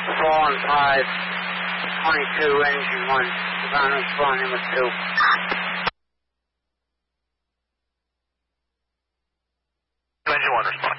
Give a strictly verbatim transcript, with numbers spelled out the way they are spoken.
four one five, twenty-two, engine one. Savannah, spawn number two. Engine one, respond.